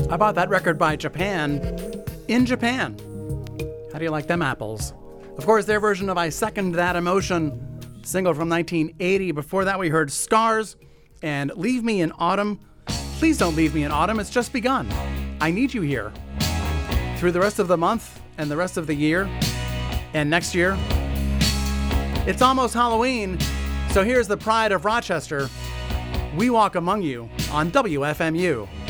I bought that record by Japan in Japan. How do you like them apples? Of course, their version of I Second That Emotion, single from 1980. Before that, we heard Scars and Leave Me in Autumn. Please don't leave me in autumn. It's just begun. I need you here. Through the rest of the month and the rest of the year and next year. It's almost Halloween, so here's the pride of Rochester. We Walk Among You on WFMU.